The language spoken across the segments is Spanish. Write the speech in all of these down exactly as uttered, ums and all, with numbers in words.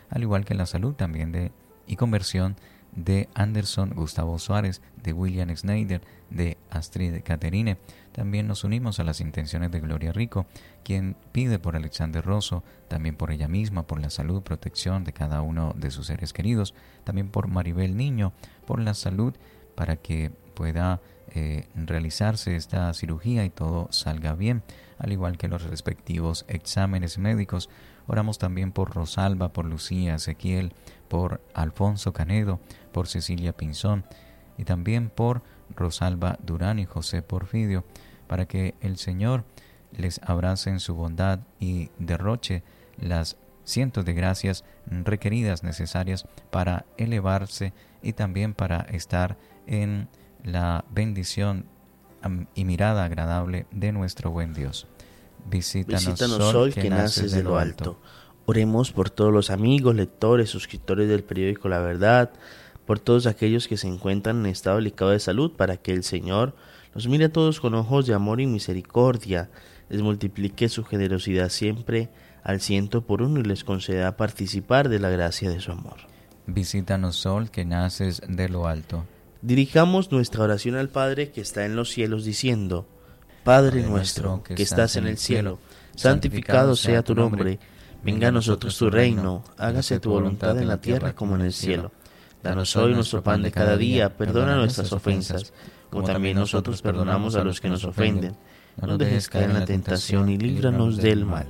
al igual que la salud también de y conversión de Anderson Gustavo Suárez, de William Schneider, de Astrid Caterine. También nos unimos a las intenciones de Gloria Rico, quien pide por Alexander Rosso, también por ella misma, por la salud, protección de cada uno de sus seres queridos, también por Maribel Niño, por la salud, para que pueda eh, realizarse esta cirugía y todo salga bien, al igual que los respectivos exámenes médicos. Oramos también por Rosalba, por Lucía Ezequiel, por Alfonso Canedo, por Cecilia Pinzón y también por Rosalba Durán y José Porfidio, para que el Señor les abrace en su bondad y derroche las cientos de gracias requeridas, necesarias para elevarse y también para estar en la bendición y mirada agradable de nuestro buen Dios. Visítanos, Visítanos sol, sol que, que naces de lo alto. Oremos por todos los amigos, lectores, suscriptores del periódico La Verdad, por todos aquellos que se encuentran en estado delicado de salud, para que el Señor los mire a todos con ojos de amor y misericordia, les multiplique su generosidad siempre al ciento por uno y les conceda participar de la gracia de su amor. Visítanos sol que naces de lo alto. Dirijamos nuestra oración al Padre que está en los cielos, diciendo: Padre nuestro que estás en el cielo, santificado sea tu nombre. Venga a nosotros tu reino, hágase tu voluntad en la tierra como en el cielo. Danos hoy nuestro pan de cada día, perdona nuestras ofensas, como también nosotros perdonamos a los que nos ofenden. No nos dejes caer en la tentación y líbranos del mal.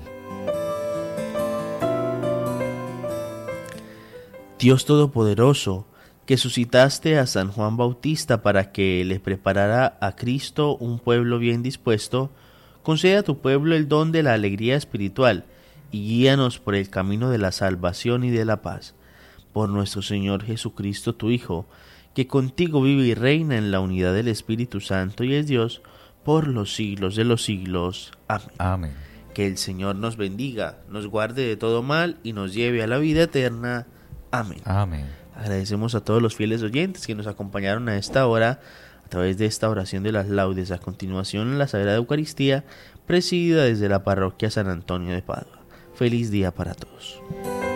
Dios Todopoderoso, que suscitaste a San Juan Bautista para que le preparara a Cristo un pueblo bien dispuesto, concede a tu pueblo el don de la alegría espiritual y guíanos por el camino de la salvación y de la paz. Por nuestro Señor Jesucristo, tu Hijo, que contigo vive y reina en la unidad del Espíritu Santo y es Dios, por los siglos de los siglos. Amén. Amén. Que el Señor nos bendiga, nos guarde de todo mal y nos lleve a la vida eterna. Amén. Amén. Agradecemos a todos los fieles oyentes que nos acompañaron a esta hora a través de esta oración de las laudes. A continuación, la Sagrada Eucaristía, presidida desde la parroquia San Antonio de Padua. Feliz día para todos.